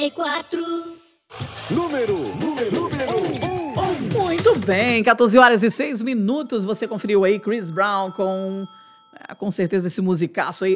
94. Número 1. Muito bem, 14h06. Você conferiu aí Chris Brown com certeza esse musicaço aí.